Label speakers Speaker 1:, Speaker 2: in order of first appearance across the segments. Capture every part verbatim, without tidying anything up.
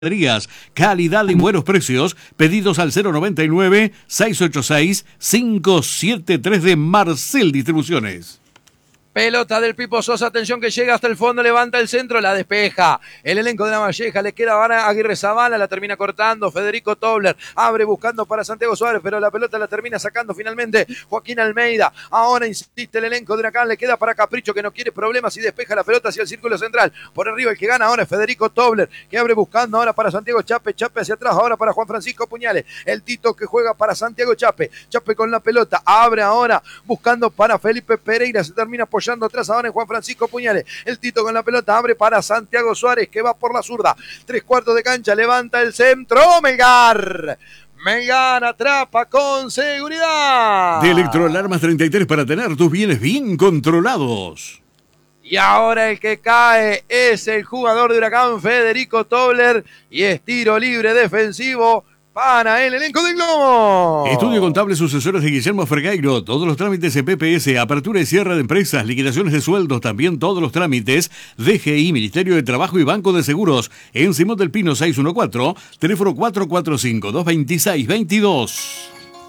Speaker 1: Calidad y buenos precios. Pedidos al cero noventa y nueve, seiscientos ochenta y seis, quinientos setenta y tres de Marcel Distribuciones.
Speaker 2: Pelota del Pipo Sosa, atención que llega hasta el fondo, levanta el centro, la despeja. El elenco de La Valleja, le queda a Aguirre Zavala, la termina cortando. Federico Tobler abre buscando para Santiago Suárez, pero la pelota la termina sacando finalmente Joaquín Almeida. Ahora insiste el elenco de Huracán, le queda para Capricho que no quiere problemas y despeja la pelota hacia el círculo central. Por arriba el que gana ahora es Federico Tobler, que abre buscando ahora para Santiago Chape. Chape hacia atrás ahora para Juan Francisco Puñales. El Tito que juega para Santiago Chape. Chape con la pelota, abre ahora buscando para Felipe Pereira, se termina apoyando atrás ahora en Juan Francisco Puñales. El Tito con la pelota abre para Santiago Suárez que va por la zurda. Tres cuartos de cancha, levanta el centro. Melgar. Melgar atrapa con seguridad.
Speaker 1: De Electroalarmas treinta y tres para tener tus bienes bien controlados.
Speaker 2: Y ahora el que cae es el jugador de Huracán, Federico Tobler. Y es tiro libre defensivo para el elenco del Globo.
Speaker 1: Estudio Contable Sucesores de Guillermo Fergueiro. Todos los trámites de P P S, apertura y cierre de empresas, liquidaciones de sueldos, también todos los trámites. D G I, Ministerio de Trabajo y Banco de Seguros. En Simón del Pino seiscientos catorce, teléfono cuatro cuatro cinco, dos dos seis, dos dos.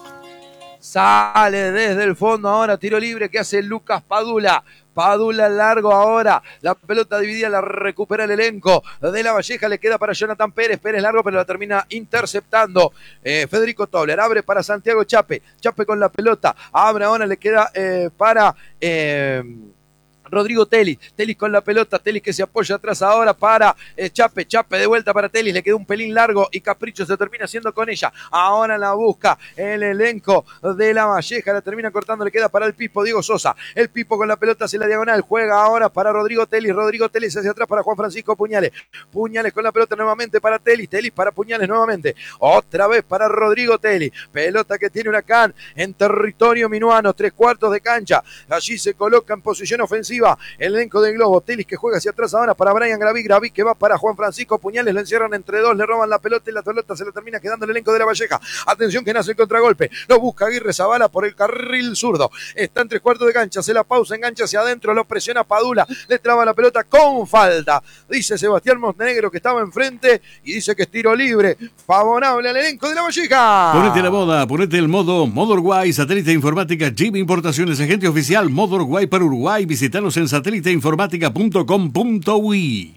Speaker 2: Sale desde el fondo ahora, tiro libre que hace Lucas Padula. Padula largo ahora, la pelota dividida la recupera el elenco de La Valleja, le queda para Jonathan Pérez, Pérez largo pero la termina interceptando eh, Federico Tobler, abre para Santiago Chape, Chape con la pelota, abre ahora, le queda eh, para... Eh, Rodrigo Telis, Telis con la pelota, Telis que se apoya atrás ahora para eh, Chape, Chape de vuelta para Telis, le quedó un pelín largo y Capricho se termina haciendo con ella, ahora la busca el elenco de La Valleja, la termina cortando, le queda para el Pipo, Diego Sosa, el Pipo con la pelota hacia la diagonal, juega ahora para Rodrigo Telis, Rodrigo Telis hacia atrás para Juan Francisco Puñales, Puñales con la pelota nuevamente para Telis, Telis para Puñales nuevamente, otra vez para Rodrigo Telis, pelota que tiene Huracán en territorio minuano, tres cuartos de cancha, allí se coloca en posición ofensiva el elenco del Globo, Telis que juega hacia atrás ahora para Brian Graví, Graví que va para Juan Francisco Puñales, lo encierran entre dos, le roban la pelota y la pelota se le termina quedando el elenco de La Valleja. Atención que nace el contragolpe, lo busca Aguirre Zavala por el carril zurdo, está en tres cuartos de cancha, se la pausa, engancha hacia adentro, lo presiona Padula, le traba la pelota con falta, dice Sebastián Montenegro que estaba enfrente y dice que es tiro libre, favorable al elenco de La Valleja.
Speaker 1: Ponete la moda, ponete el modo Modo Uruguay, satélite informática, Jeep Importaciones, agente oficial Modo Uruguay para Uruguay, visitanos en satélite informática punto com punto uy.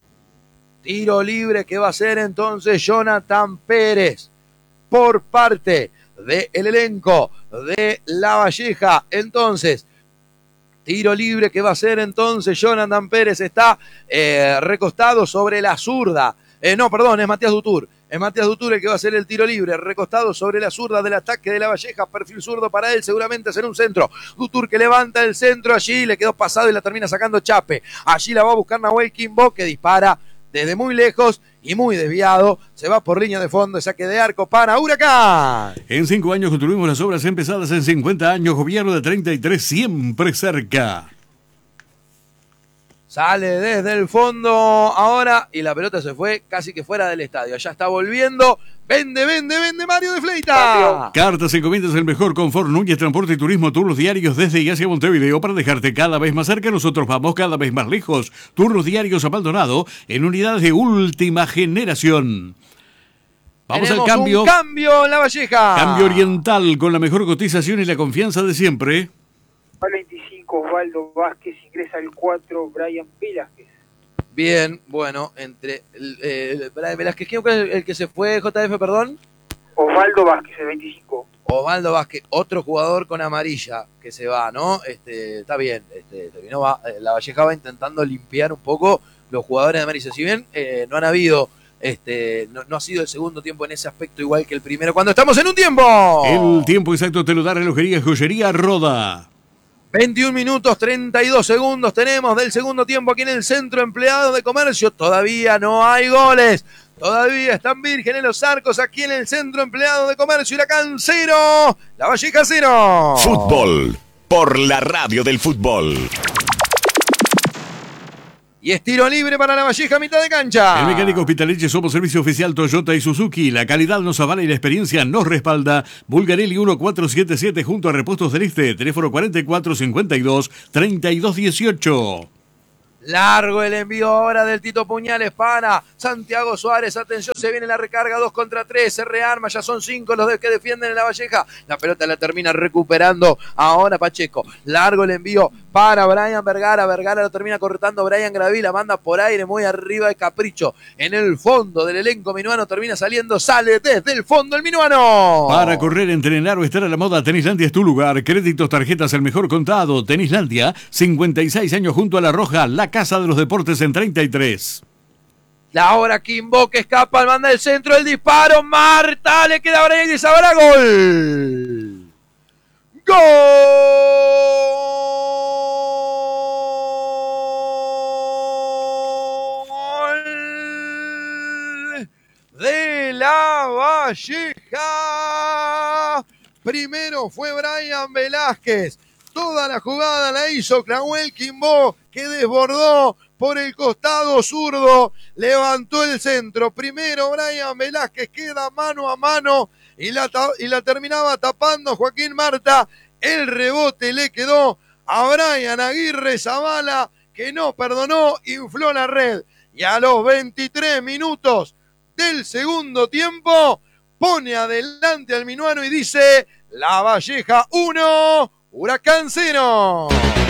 Speaker 2: Tiro libre que va a ser entonces Jonathan Pérez por parte del elenco de La Valleja. Entonces, tiro libre que va a ser entonces Jonathan Pérez está eh, recostado sobre la zurda. Eh, no, perdón, es Matías Dutour. Es Matías Dutour el que va a hacer el tiro libre, recostado sobre la zurda del ataque de La Valleja, perfil zurdo para él, seguramente será un centro. Dutour que levanta el centro allí, le quedó pasado y la termina sacando Chape. Allí la va a buscar Nahuel Quimbo, que dispara desde muy lejos y muy desviado. Se va por línea de fondo, saque de arco para Huracán.
Speaker 1: En cinco años construimos las obras empezadas en cincuenta años, gobierno de treinta y tres, siempre cerca.
Speaker 2: Sale desde el fondo ahora y la pelota se fue casi que fuera del estadio. Allá está volviendo. Vende, vende, vende Mario de Fleita.
Speaker 1: Cartas encomiendas el mejor confort. Núñez Transporte y Turismo, turnos diarios desde y hacia Montevideo para dejarte cada vez más cerca. Nosotros vamos cada vez más lejos. Turnos diarios a Maldonado en unidades de última generación. Vamos
Speaker 2: Tenemos
Speaker 1: al cambio.
Speaker 2: Un cambio en La Valleja.
Speaker 1: Cambio oriental con la mejor cotización y la confianza de siempre.
Speaker 3: veinticinco, Osvaldo Vázquez, ingresa el cuatro, Brian Velázquez.
Speaker 2: Bien, bueno, entre el, eh, Brian Velázquez, ¿quién fue el, el que se fue, J F, perdón?
Speaker 3: Osvaldo Vázquez, el veinticinco.
Speaker 2: Osvaldo Vázquez, otro jugador con amarilla que se va, ¿no? Este, está bien, este, terminó, va, La Valleja va intentando limpiar un poco los jugadores de amarilla. Si bien eh, no han habido... Este, no, no ha sido el segundo tiempo en ese aspecto igual que el primero, cuando estamos en un tiempo.
Speaker 1: El tiempo exacto te lo da Relojería Joyería Roda.
Speaker 2: veintiún minutos, treinta y dos segundos tenemos del segundo tiempo aquí en el Centro Empleado de Comercio. Todavía no hay goles. Todavía están vírgenes los arcos aquí en el Centro Empleado de Comercio. Huracán cero, La Valleja cero.
Speaker 4: Fútbol por la radio del fútbol.
Speaker 2: Y es tiro libre para La Valleja, mitad de cancha.
Speaker 1: El Mecánico Hospitaliche somos servicio oficial Toyota y Suzuki. La calidad nos avala y la experiencia nos respalda. Bulgarelli mil cuatrocientos setenta y siete junto a Repuestos del Este. Teléfono cuarenta y cuatro cincuenta y dos treinta y dos dieciocho.
Speaker 2: Largo el envío ahora del Tito Puñales para Santiago Suárez. Atención, se viene la recarga, dos contra tres. Se rearma, ya son cinco los que defienden en La Valleja. La pelota la termina recuperando ahora Pacheco. Largo el envío para Brian Vergara. Vergara lo termina cortando Brian Graví. La manda por aire, muy arriba de Capricho. En el fondo del elenco minuano termina saliendo. Sale desde el fondo el minuano.
Speaker 1: Para correr, entrenar o estar a la moda, Tenislandia es tu lugar. Créditos, tarjetas, el mejor contado. Tenislandia, cincuenta y seis años junto a La Roja, la casa de los deportes en treinta y tres.
Speaker 2: La hora Quimbo que escapa, manda el centro, el disparo, Marta, le queda a Brian Guizabala, gol. Gol de La Valleja. Primero fue Brian Velázquez. Toda la jugada la hizo Clauel Quimbo, que desbordó por el costado zurdo, levantó el centro. Primero Brian Velázquez, queda mano a mano y la, y la terminaba tapando Joaquín Marta. El rebote le quedó a Brian Aguirre Zavala, que no perdonó, infló la red. Y a los veintitrés minutos del segundo tiempo, pone adelante al minuano y dice: La Valleja uno, Huracán cero.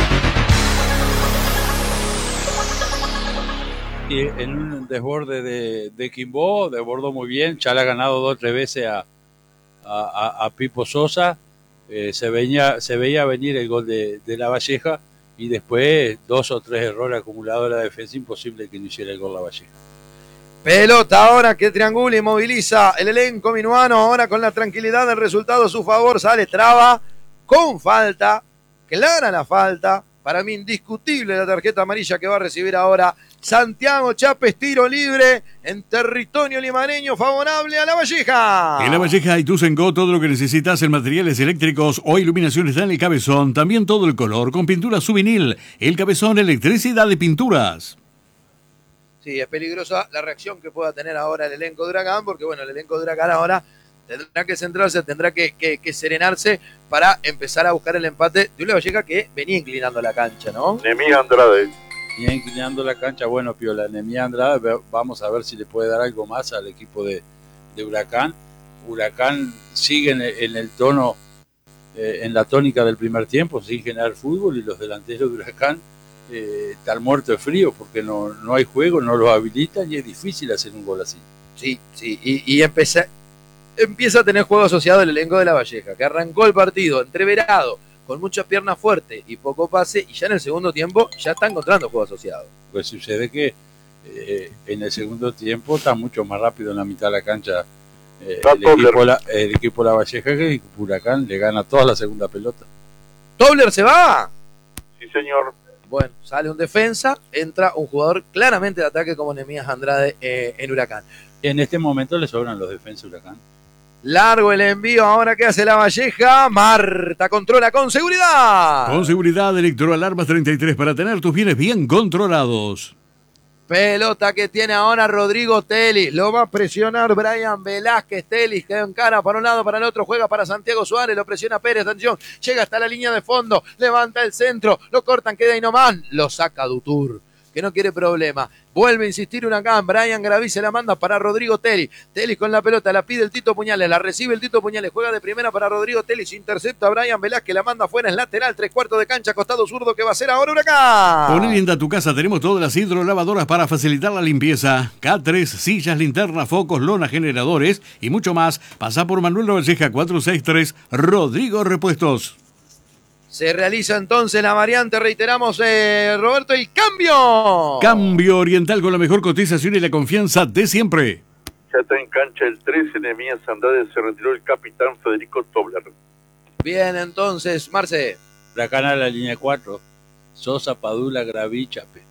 Speaker 5: Y en un desborde de, de Quimbo, desbordó muy bien, ya le ha ganado dos o tres veces a, a, a Pipo Sosa, eh, se, veía, se veía venir el gol de, de La Valleja y después dos o tres errores acumulados de la defensa, imposible que no hiciera el gol La Valleja.
Speaker 2: Pelota ahora que triangula y moviliza el elenco minuano, ahora con la tranquilidad del resultado a su favor, sale traba, con falta, clara la falta, para mí indiscutible la tarjeta amarilla que va a recibir ahora Santiago Chapes, tiro libre en territorio limareño favorable a La Valleja.
Speaker 1: En La Valleja hay Tusengo, todo lo que necesitas en materiales eléctricos o iluminación está en el Cabezón, también todo el color con pintura Suvinil, el Cabezón, electricidad y pinturas.
Speaker 2: Sí, es peligrosa la reacción que pueda tener ahora el elenco de Huracán, porque bueno, el elenco de Huracán ahora tendrá que centrarse, tendrá que, que, que serenarse para empezar a buscar el empate de una Valleja que venía inclinando la cancha, ¿no?
Speaker 6: Nemí Andrade.
Speaker 5: Venía inclinando la cancha, bueno, Piola, Nemí Andrade, vamos a ver si le puede dar algo más al equipo de, de Huracán. Huracán sigue en el, en el tono, eh, en la tónica del primer tiempo, sin generar fútbol, y los delanteros de Huracán eh, están muertos de frío porque no, no hay juego, no los habilitan y es difícil hacer un gol así.
Speaker 2: Sí, sí, y, y empecé... empieza a tener juego asociado el elenco de La Valleja, que arrancó el partido entreverado, con muchas piernas fuertes y poco pase, y ya en el segundo tiempo ya está encontrando juego asociado.
Speaker 5: Pues sucede que eh, en el segundo tiempo está mucho más rápido en la mitad de la cancha eh, el, equipo, la, el equipo La Valleja, que Huracán le gana toda la segunda pelota.
Speaker 2: ¿Tobler se va?
Speaker 6: Sí, señor.
Speaker 2: Bueno, sale un defensa, entra un jugador claramente de ataque como Nemías Andrade eh, en Huracán.
Speaker 5: En este momento le sobran los defensas Huracán.
Speaker 2: Largo el envío, ahora que hace La Valleja, Marta controla con seguridad.
Speaker 1: Con seguridad, Electroalarmas treinta y tres para tener tus bienes bien controlados.
Speaker 2: Pelota que tiene ahora Rodrigo Telis, lo va a presionar Brian Velázquez. Telis que encara para un lado, para el otro, juega para Santiago Suárez, lo presiona Pérez, atención, llega hasta la línea de fondo, levanta el centro, lo cortan, queda ahí nomás, lo saca Dutour, que no quiere problema. Vuelve a insistir Huracán, Brian Graví se la manda para Rodrigo Telis. Telis con la pelota, la pide el Tito Puñales, la recibe el Tito Puñales, juega de primera para Rodrigo Telis, intercepta a Brian Velázquez, la manda afuera, en lateral, tres cuartos de cancha, costado zurdo, que va a ser ahora Huracán.
Speaker 1: Con Linda tu casa tenemos todas las hidrolavadoras para facilitar la limpieza, catres, sillas, linternas, focos, lonas, generadores y mucho más. Pasa por Manuel Valleja cuatrocientos sesenta y tres, Rodrigo Repuestos.
Speaker 2: Se realiza entonces la variante, reiteramos, eh, Roberto, el cambio.
Speaker 1: Cambio Oriental con la mejor cotización y la confianza de siempre.
Speaker 6: Ya está en cancha el trece, Nemías Andrade, se retiró el capitán Federico Tobler.
Speaker 2: Bien, entonces, Marce.
Speaker 5: Huracán a la línea cuatro, Sosa, Padula, Graví, Chape.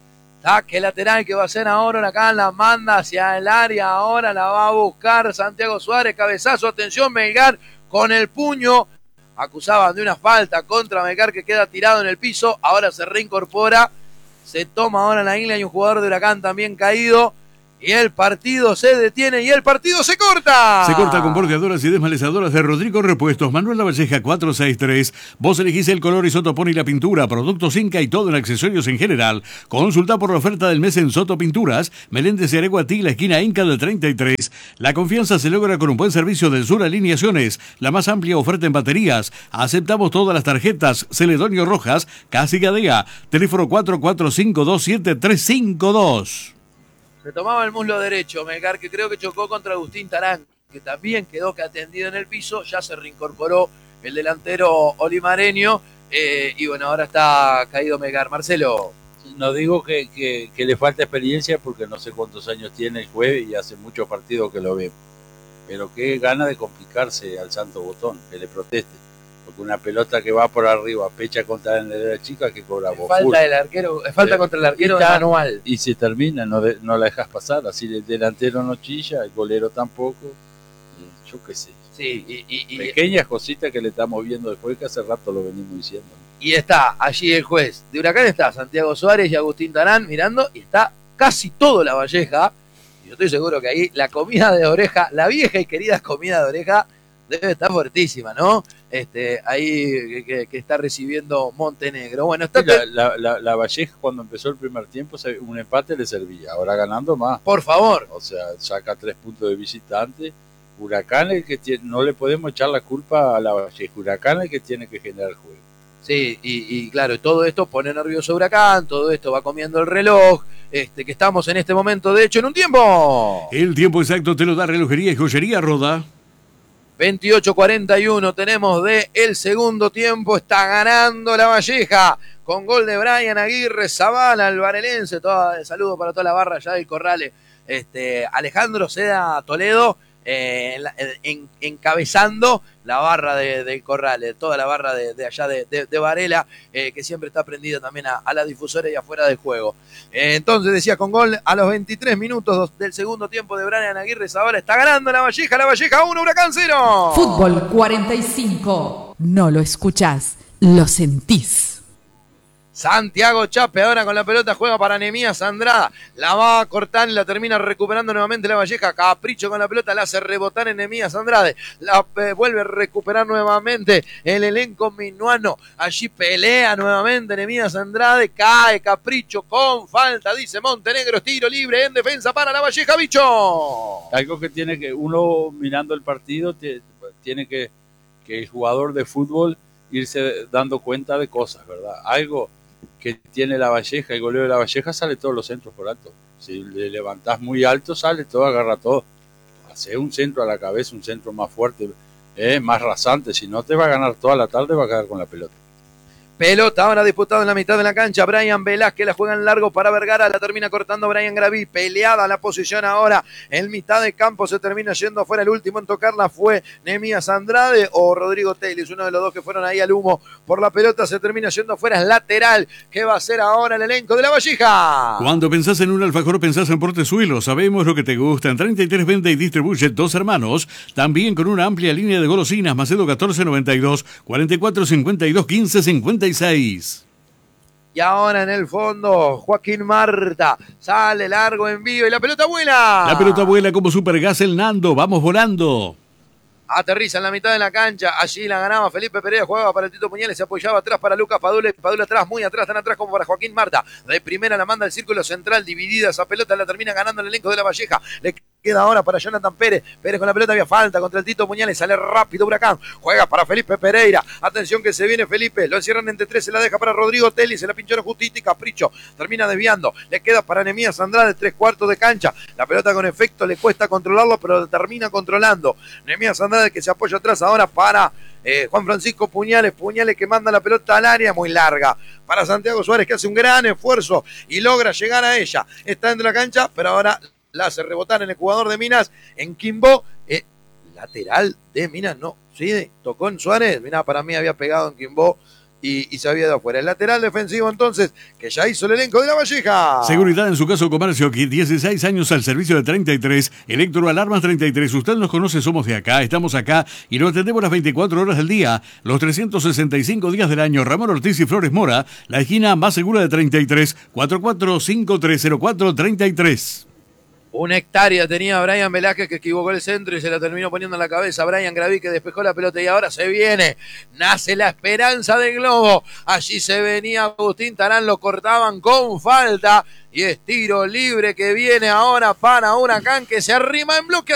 Speaker 2: Saque lateral que va a hacer ahora Huracán, la manda hacia el área, ahora la va a buscar Santiago Suárez, cabezazo, atención, Melgar con el puño. Acusaban de una falta contra Melgar que queda tirado en el piso, ahora se reincorpora, se toma ahora la isla y un jugador de Huracán también caído, Y el partido se detiene y el partido se corta.
Speaker 1: Se corta con bordeadoras y desmalezadoras de Rodrigo Repuestos. Manuel Lavalleja cuatro seis tres. Vos elegís el color y Soto pone la pintura. Productos Inca y todo en accesorios en general. Consulta por la oferta del mes en Soto Pinturas. Meléndez y Areguatí, la esquina Inca del treinta y tres. La confianza se logra con un buen servicio del Sur Alineaciones. La más amplia oferta en baterías. Aceptamos todas las tarjetas. Celedonio Rojas, Casi Gadea. Teléfono cuatro cuatro cinco dos siete tres cinco dos.
Speaker 2: Se tomaba el muslo derecho, Melgar, que creo que chocó contra Agustín Tarán, que también quedó atendido en el piso. Ya se reincorporó el delantero olimareño. Eh, y bueno, ahora está caído Melgar. Marcelo.
Speaker 5: No digo que, que, que le falta experiencia porque no sé cuántos años tiene el jueves y hace muchos partidos que lo vemos. Pero qué gana de complicarse al santo botón, que le proteste. Porque una pelota que va por arriba, pecha contra la chica, que cobra vos.
Speaker 2: Falta el arquero, falta eh, contra el arquero de manual.
Speaker 5: Y se termina, no, de, no la dejas pasar. Así el delantero no chilla, el golero tampoco. Y yo qué sé.
Speaker 2: Sí, y, y, y,
Speaker 5: pequeñas cositas que le estamos viendo después, que hace rato lo venimos diciendo.
Speaker 2: Y está allí el juez de Huracán, está Santiago Suárez y Agustín Tarán mirando, y está casi todo Lavalleja. Y yo estoy seguro que ahí la comida de oreja, la vieja y querida comida de oreja, debe estar fuertísima, ¿no? Este, ahí que, que está recibiendo Montenegro. Bueno, está
Speaker 5: sí, la, la, la, la Valleja cuando empezó el primer tiempo un empate le servía, ahora ganando más.
Speaker 2: Por favor.
Speaker 5: O sea, saca tres puntos de visitante. Huracán el que tiene, no le podemos echar la culpa a la Valleja. Huracán el que tiene que generar juego.
Speaker 2: Sí, y, y claro, todo esto pone nervioso a Huracán, todo esto va comiendo el reloj, este, que estamos en este momento, de hecho, en un tiempo.
Speaker 1: El tiempo exacto te lo da Relojería y Joyería Roda.
Speaker 2: veintiocho cuarenta y uno tenemos de el segundo tiempo, está ganando la Valleja con gol de Brian Aguirre Zavala, el varelense. Todo, saludo para toda la barra allá del Corrales. Este, Alejandro Seda Toledo eh, en, en, encabezando la barra de, del Corrales, toda la barra de, de allá de, de, de Varela, eh, que siempre está prendida también a, a la difusora y afuera del juego. Eh, entonces decía, con gol a los veintitrés minutos del segundo tiempo de Brian Aguirre Zavala, está ganando la Valleja, la Valleja uno, Huracán cero.
Speaker 7: Fútbol cuarenta y cinco. No lo escuchás, lo sentís.
Speaker 2: Santiago Chape ahora con la pelota juega para Nemías Andrada, la va a cortar y la termina recuperando nuevamente la Valleja. Capricho con la pelota, la hace rebotar en Nemías Andrade, la eh, vuelve a recuperar nuevamente el elenco minuano. Allí pelea nuevamente Nemías Andrade, cae Capricho con falta, dice Montenegro, tiro libre en defensa para la Valleja, bicho.
Speaker 5: Algo que tiene que uno mirando el partido tiene que que el jugador de fútbol irse dando cuenta de cosas, ¿verdad? Algo que tiene la Valleja, el goleo de la Valleja, sale todos los centros por alto. Si le levantás muy alto, sale todo, agarra todo. Hace un centro a la cabeza, un centro más fuerte, eh, más rasante. Si no, te va a ganar toda la tarde, va a quedar con la pelota.
Speaker 2: Pelota ahora disputado en la mitad de la cancha. Brian Velázquez la juega en largo para Vergara. La termina cortando Brian Graví. Peleada la posición ahora. En mitad de campo se termina yendo afuera. El último en tocarla fue Nemías Andrade o Rodrigo Telis. Uno de los dos que fueron ahí al humo por la pelota. Se termina yendo afuera. Es lateral. ¿Qué va a hacer ahora el elenco de la Valleja?
Speaker 1: Cuando pensás en un alfajor, pensás en Portezuelo. Sabemos lo que te gusta. En treinta y tres vende y distribuye Dos Hermanos. También con una amplia línea de golosinas. Macedo catorce noventa y dos, cuarenta y cuatro cincuenta y dos, quince cincuenta y seis.
Speaker 2: Y ahora en el fondo, Joaquín Marta sale largo envío y la pelota vuela.
Speaker 1: La pelota vuela como Supergas el Nando. Vamos volando.
Speaker 2: Aterriza en la mitad de la cancha, allí la ganaba Felipe Pereira, jugaba para el Tito Puñales, se apoyaba atrás para Lucas Padula, Padula atrás, muy atrás, tan atrás como para Joaquín Marta. De primera la manda al círculo central, dividida esa pelota, la termina ganando el elenco de la Valleja. Le queda ahora para Jonathan Pérez, Pérez con la pelota, había falta contra el Tito Puñales, sale rápido Huracán, juega para Felipe Pereira, atención que se viene Felipe, lo encierran entre tres, se la deja para Rodrigo Telly, se la pincharon justito y Capricho, termina desviando, le queda para Nemías Andrade, tres cuartos de cancha, la pelota con efecto, le cuesta controlarlo, pero termina controlando. Nemías Andrade que se apoya atrás ahora para eh, Juan Francisco Puñales, Puñales que manda la pelota al área, muy larga, para Santiago Suárez que hace un gran esfuerzo y logra llegar a ella, está dentro de la cancha, pero ahora la hace rebotar en el jugador de Minas, en Quimbo, eh, lateral de Minas, no, sí, tocó en Suárez, mirá, para mí había pegado en Quimbo y, y se había ido afuera. El lateral defensivo entonces, que ya hizo el elenco de la Valleja.
Speaker 1: Seguridad en su caso comercio, dieciséis años al servicio de treinta y tres, Electroalarmas treinta y tres, usted nos conoce, somos de acá, estamos acá y lo atendemos las veinticuatro horas del día, los trescientos sesenta y cinco días del año. Ramón Ortiz y Flores Mora, la esquina más segura de treinta y tres, cuatro cuatro cinco tres cero cuatro treinta y tres.
Speaker 2: Una hectárea tenía Brian Velázquez, que equivocó el centro y se la terminó poniendo en la cabeza. Brian Graví, que despejó la pelota, y ahora se viene. Nace la esperanza del globo. Allí se venía Agustín Tarán, lo cortaban con falta. Y es tiro libre que viene ahora para Huracán, que se arrima en bloque.